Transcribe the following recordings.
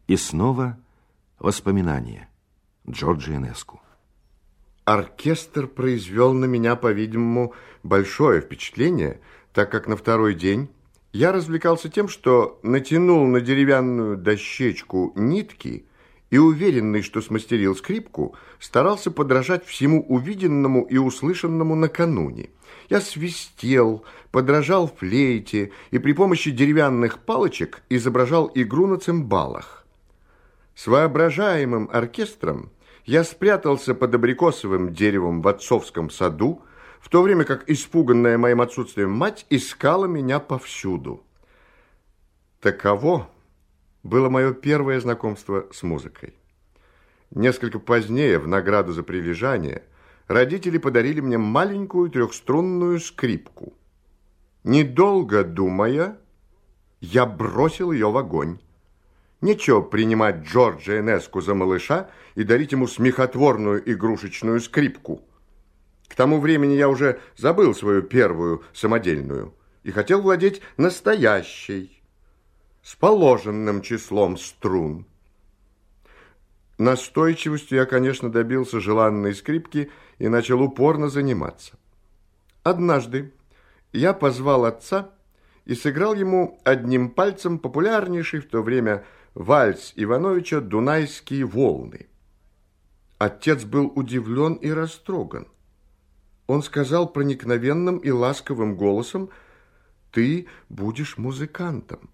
И снова воспоминания. Джорджо Энеску. Оркестр произвел на меня, по-видимому, большое впечатление, так как на второй день я развлекался тем, что натянул на деревянную дощечку нитки и, уверенный, что смастерил скрипку, старался подражать всему увиденному и услышанному накануне. Я свистел, подражал флейте и при помощи деревянных палочек изображал игру на цимбалах. С воображаемым оркестром я спрятался под абрикосовым деревом в отцовском саду, в то время как испуганная моим отсутствием мать искала меня повсюду. Таково было мое первое знакомство с музыкой. Несколько позднее, в награду за прилежание, родители подарили мне маленькую трехструнную скрипку. Недолго думая, я бросил ее в огонь. Нечего принимать Джорджо Энеску за малыша и дарить ему смехотворную игрушечную скрипку. К тому времени я уже забыл свою первую самодельную и хотел владеть настоящей, с положенным числом струн. Настойчивостью я, конечно, добился желанной скрипки и начал упорно заниматься. Однажды я позвал отца и сыграл ему одним пальцем популярнейший в то время вальс Ивановича «Дунайские волны». Отец был удивлен и растроган. Он сказал проникновенным и ласковым голосом: «Ты будешь музыкантом».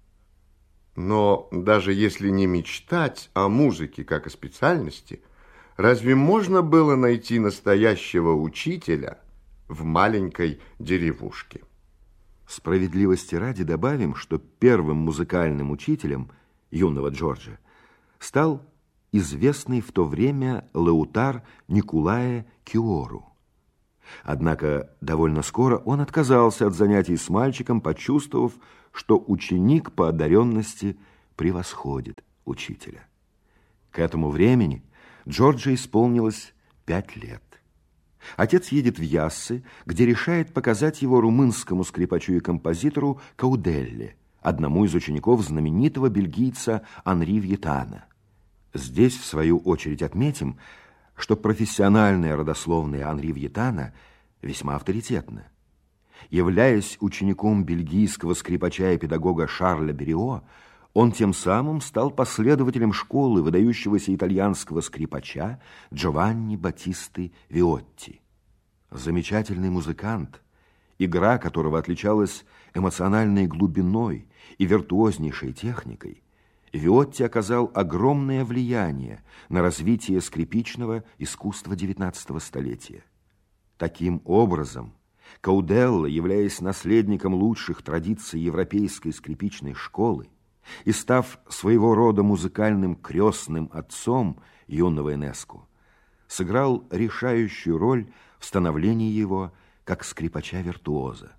Но даже если не мечтать о музыке как о специальности, разве можно было найти настоящего учителя в маленькой деревушке? Справедливости ради добавим, что первым музыкальным учителем юного Джорджа стал известный в то время лаутар Николае Киору. Однако довольно скоро он отказался от занятий с мальчиком, почувствовав, что ученик по одаренности превосходит учителя. К этому времени Джорджо исполнилось 5 лет. Отец едет в Яссы, где решает показать его румынскому скрипачу и композитору Кауделле, одному из учеников знаменитого бельгийца Анри Вьетана. Здесь, в свою очередь, отметим, что профессиональное родословное Анри Вьетана весьма авторитетно. Являясь учеником бельгийского скрипача и педагога Шарля Берио, он тем самым стал последователем школы выдающегося итальянского скрипача Джованни Баттисты Виотти. Замечательный музыкант, игра которого отличалась эмоциональной глубиной и виртуознейшей техникой, Виотти оказал огромное влияние на развитие скрипичного искусства XIX столетия. Таким образом, Кауделло, являясь наследником лучших традиций европейской скрипичной школы и став своего рода музыкальным крестным отцом юного Энеску, сыграл решающую роль в становлении его как скрипача-виртуоза.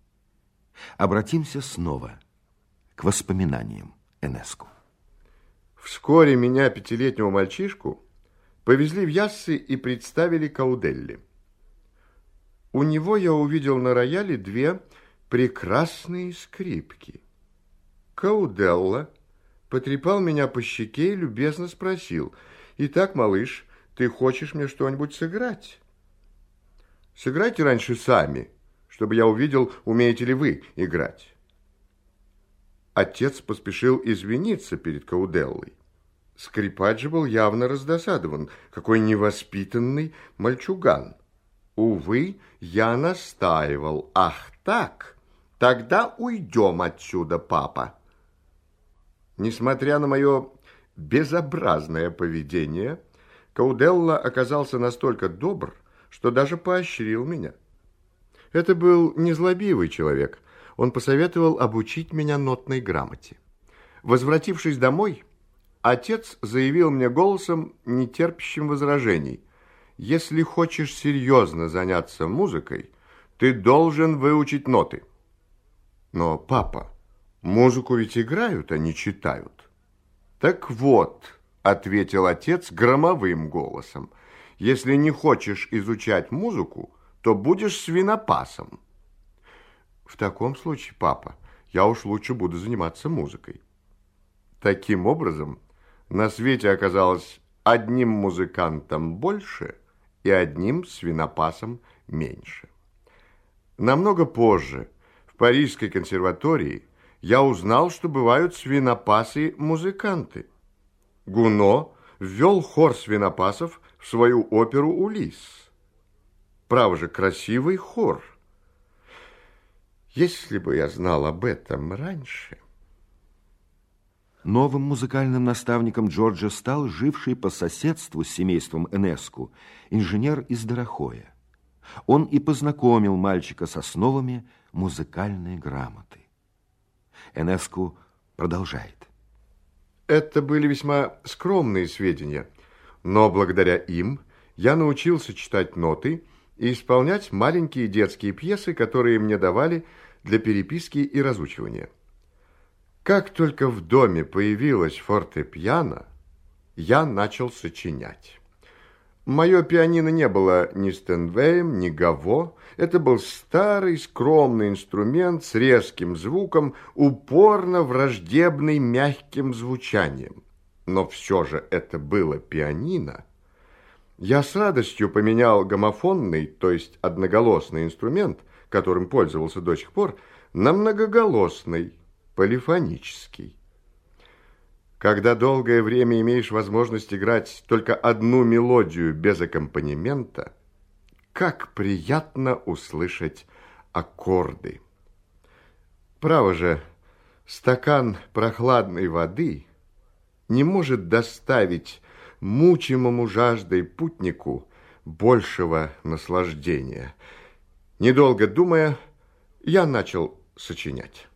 Обратимся снова к воспоминаниям Энеску. Вскоре меня, 5-летнего мальчишку, повезли в Яссы и представили Кауделле. У него я увидел на рояле 2 прекрасные скрипки. Кауделла потрепал меня по щеке и любезно спросил: «Итак, малыш, ты хочешь мне что-нибудь сыграть? Сыграйте раньше сами, чтобы я увидел, умеете ли вы играть». Отец поспешил извиниться перед Кауделлой. Скрипач же был явно раздосадован. Какой невоспитанный мальчуган. Увы, я настаивал. «Ах так? Тогда уйдем отсюда, папа». Несмотря на мое безобразное поведение, Кауделла оказался настолько добр, что даже поощрил меня. Это был незлобивый человек. Он посоветовал обучить меня нотной грамоте. Возвратившись домой, отец заявил мне голосом, не терпящим возражений: «Если хочешь серьезно заняться музыкой, ты должен выучить ноты». «Но, папа, музыку ведь играют, а не читают». «Так вот», — ответил отец громовым голосом, «если не хочешь изучать музыку, то будешь свинопасом». «В таком случае, папа, я уж лучше буду заниматься музыкой». Таким образом, на свете оказалось одним музыкантом больше и одним свинопасом меньше. Намного позже в Парижской консерватории я узнал, что бывают свинопасы-музыканты. Гуно ввел хор свинопасов в свою оперу «Улисс». Право же, красивый хор. Если бы я знал об этом раньше... Новым музыкальным наставником Джорджа стал живший по соседству с семейством Энеску инженер из Дарахоя. Он и познакомил мальчика с основами музыкальной грамоты. Энеску продолжает. Это были весьма скромные сведения, но благодаря им я научился читать ноты и исполнять маленькие детские пьесы, которые мне давали для переписки и разучивания. Как только в доме появилась фортепиано, я начал сочинять. Мое пианино не было ни Стенвеем, ни Гаво. Это был старый скромный инструмент с резким звуком, упорно враждебный мягким звучанием. Но все же это было пианино. Я с радостью поменял гомофонный, то есть одноголосный инструмент, которым пользовался до сих пор, на многоголосный, полифонический. Когда долгое время имеешь возможность играть только одну мелодию без аккомпанемента, как приятно услышать аккорды. Право же, стакан прохладной воды не может доставить мучимому жаждой путнику большего наслаждения. Недолго думая, я начал сочинять.